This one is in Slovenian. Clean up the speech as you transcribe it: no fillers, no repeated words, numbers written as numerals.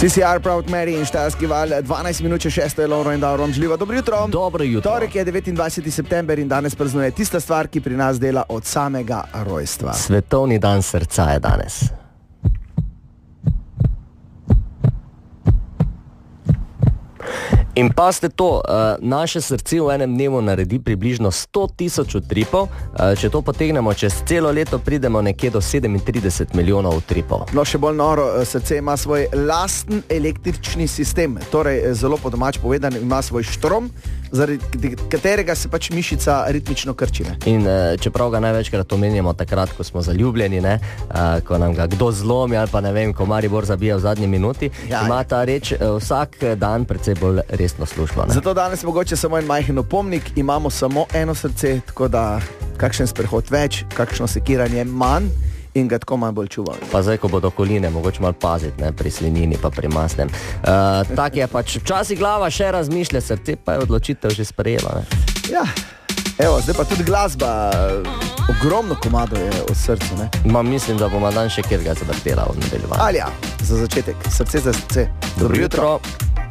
CCR, Proud Mary in Štajerski val, 12 minut, 6 je Lovro in Davro vam želiva. Dobro jutro. Dobro jutro. Torek je 29. september in danes praznuje tista stvar, ki pri nas dela od samega rojstva. Svetovni dan srca je danes. In pazite to, naše srce v enem dnevu naredi približno 100.000 utripov, če to potegnemo čez celo leto, pridemo nekje do 37 milijonov utripov. No, še bolj noro, srce ima svoj lasten električni sistem, torej zelo po domač povedan, ima svoj štrom, zaradi katerega se pač mišica ritmično krči. Ne? In čeprav ga največkrat omenjamo takrat, ko smo zaljubljeni, ne? Ko nam ga kdo zlomi ali pa ne vem, ko Maribor zabija v zadnji minuti, ima ta reč vsak dan precej bolj resno službo. Ne? Zato danes mogoče samo en majhen opomnik, imamo samo eno srce, tako da kakšen sprehod več, kakšno sekiranje manj in ga tako manj bolj čuvali. Pa zdaj, ko bodo okoline, mogoče malo paziti, ne, pri slinini pa pri masnem. Tak je pač, včasih glava še razmišlja, srce pa je odločitev že sprejela. Ne? Ja, evo, zdaj pa tudi glasba, ogromno komado je od srcu, ne? Mislim, da bomo dan še kjer ga zavrtela v nadaljevanju. Ali ja, za začetek, srce za srce. Dobro jutro.